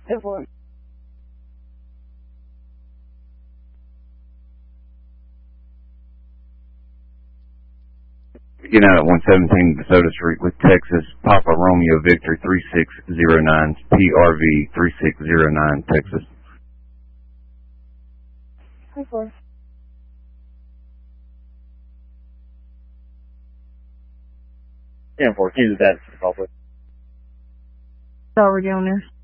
10-4. Get out at 117 DeSoto Street with Texas, Papa Romeo Victor 3609, PRV 3609, Texas. 10-4. Can you do that? So we're doing this.